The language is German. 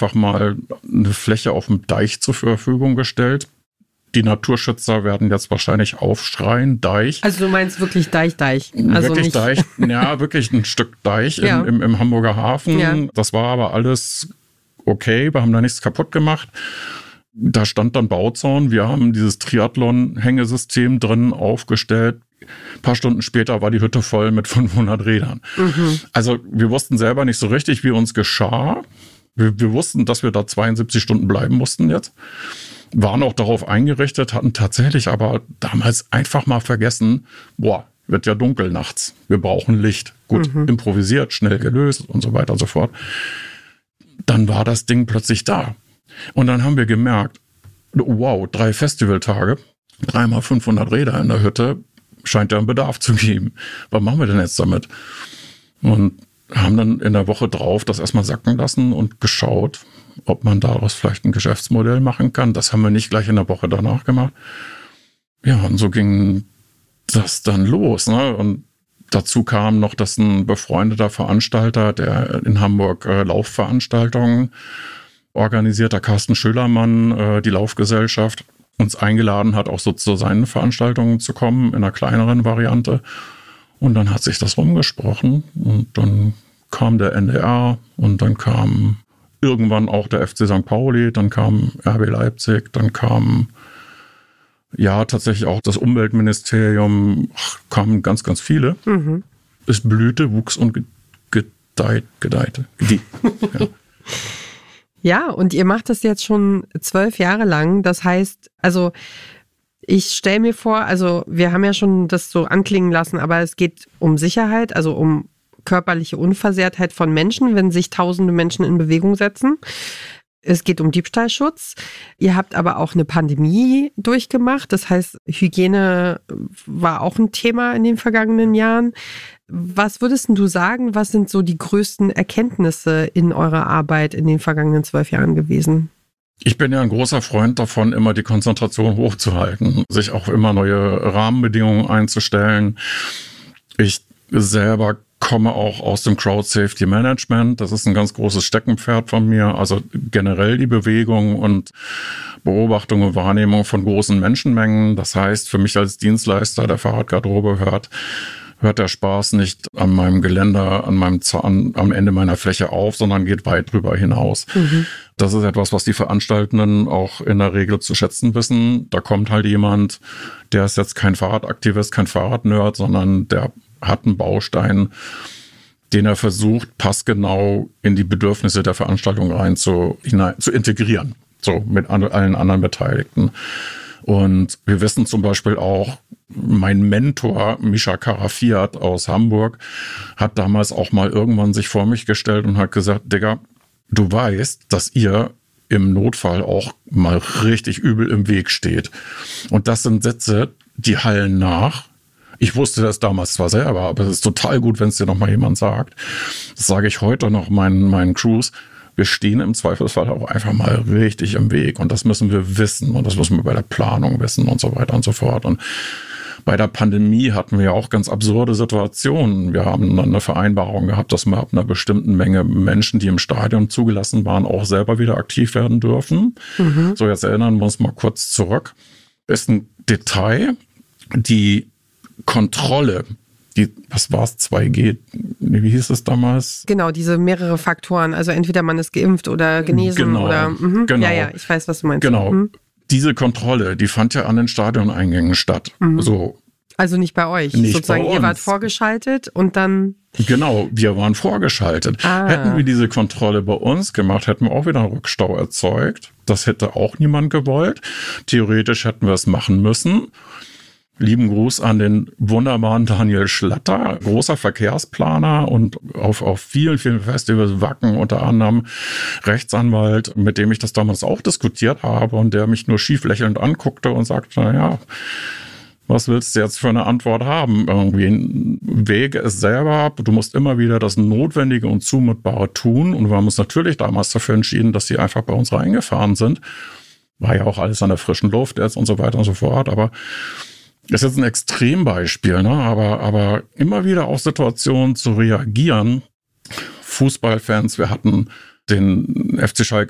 einfach mal eine Fläche auf dem Deich zur Verfügung gestellt. Die Naturschützer werden jetzt wahrscheinlich aufschreien, Deich. Also du meinst wirklich Deich? Also wirklich nicht Deich, ja, wirklich ein Stück Deich im Hamburger Hafen. Ja. Das war aber alles okay, wir haben da nichts kaputt gemacht. Da stand dann Bauzaun, wir haben dieses Triathlon-Hängesystem drin aufgestellt. Ein paar Stunden später war die Hütte voll mit 500 Rädern. Also wir wussten selber nicht so richtig, wie uns geschah. Wir wussten, dass wir da 72 Stunden bleiben mussten jetzt. Waren auch darauf eingerichtet, hatten tatsächlich aber damals einfach mal vergessen, wird ja dunkel nachts, wir brauchen Licht. Gut, improvisiert, schnell gelöst und so weiter und so fort. Dann war das Ding plötzlich da. Und dann haben wir gemerkt, 3 Festivaltage, 3 mal 500 Räder in der Hütte, scheint ja einen Bedarf zu geben. Was machen wir denn jetzt damit? Und haben dann in der Woche drauf das erstmal sacken lassen und geschaut, ob man daraus vielleicht ein Geschäftsmodell machen kann. Das haben wir nicht gleich in der Woche danach gemacht. Ja, und so ging das dann los. Ne? Und dazu kam noch, dass ein befreundeter Veranstalter, der in Hamburg Laufveranstaltungen organisiert, der Carsten Schölermann, die Laufgesellschaft, uns eingeladen hat, auch so zu seinen Veranstaltungen zu kommen, in einer kleineren Variante. Und dann hat sich das rumgesprochen und dann kam der NDR und dann kam irgendwann auch der FC St. Pauli, dann kam RB Leipzig, dann kam tatsächlich auch das Umweltministerium, kamen ganz, ganz viele. Es blühte, wuchs und gedeihte. Ja. Ja, und ihr macht das jetzt schon 12 Jahre lang. Das heißt, also ich stelle mir vor, also wir haben ja schon das so anklingen lassen, aber es geht um Sicherheit, also um körperliche Unversehrtheit von Menschen, wenn sich tausende Menschen in Bewegung setzen. Es geht um Diebstahlschutz. Ihr habt aber auch eine Pandemie durchgemacht. Das heißt, Hygiene war auch ein Thema in den vergangenen Jahren. Was würdest du sagen, was sind so die größten Erkenntnisse in eurer Arbeit in den vergangenen 12 Jahren gewesen? Ich bin ja ein großer Freund davon, immer die Konzentration hochzuhalten, sich auch immer neue Rahmenbedingungen einzustellen. Ich selber komme auch aus dem Crowd Safety Management. Das ist ein ganz großes Steckenpferd von mir. Also generell die Bewegung und Beobachtung und Wahrnehmung von großen Menschenmengen. Das heißt, für mich als Dienstleister der Fahrradgarderobe hört der Spaß nicht an meinem Geländer, am Ende meiner Fläche auf, sondern geht weit drüber hinaus. Das ist etwas, was die Veranstaltenden auch in der Regel zu schätzen wissen. Da kommt halt jemand, der ist jetzt kein Fahrradaktivist, kein Fahrradnerd, sondern der hat einen Baustein, den er versucht, passgenau in die Bedürfnisse der Veranstaltung zu integrieren, so mit allen anderen Beteiligten. Und wir wissen zum Beispiel auch, mein Mentor Misha Karafiat aus Hamburg hat damals auch mal irgendwann sich vor mich gestellt und hat gesagt, Digga, du weißt, dass ihr im Notfall auch mal richtig übel im Weg steht. Und das sind Sätze, die hallen nach. Ich wusste das damals zwar selber, aber es ist total gut, wenn es dir noch mal jemand sagt. Das sage ich heute noch meinen Crews. Wir stehen im Zweifelsfall auch einfach mal richtig im Weg. Und das müssen wir wissen. Und das müssen wir bei der Planung wissen und so weiter und so fort. Und bei der Pandemie hatten wir ja auch ganz absurde Situationen. Wir haben dann eine Vereinbarung gehabt, dass wir ab einer bestimmten Menge Menschen, die im Stadion zugelassen waren, auch selber wieder aktiv werden dürfen. So, jetzt erinnern wir uns mal kurz zurück. Ist ein Detail, die Kontrolle, was war es, 2G, wie hieß es damals? Genau, diese mehrere Faktoren, also entweder man ist geimpft oder genesen oder, genau. Ja, ich weiß, was du meinst. Genau, diese Kontrolle, die fand ja an den Stadioneingängen statt, so. Also nicht bei euch, nicht sozusagen, bei uns. Ihr wart vorgeschaltet und dann... Genau, wir waren vorgeschaltet. Hätten wir diese Kontrolle bei uns gemacht, hätten wir auch wieder einen Rückstau erzeugt. Das hätte auch niemand gewollt. Theoretisch hätten wir es machen müssen. Lieben Gruß an den wunderbaren Daniel Schlatter, großer Verkehrsplaner und auf vielen, vielen Festivals, Wacken unter anderem, Rechtsanwalt, mit dem ich das damals auch diskutiert habe und der mich nur schief lächelnd anguckte und sagte, naja, was willst du jetzt für eine Antwort haben? Irgendwie wege es selber ab. Du musst immer wieder das Notwendige und Zumutbare tun. Und wir haben uns natürlich damals dafür entschieden, dass sie einfach bei uns reingefahren sind. War ja auch alles an der frischen Luft jetzt und so weiter und so fort. Aber das ist jetzt ein Extrembeispiel, ne? Aber immer wieder auf Situationen zu reagieren. Fußballfans, wir hatten den FC Schalke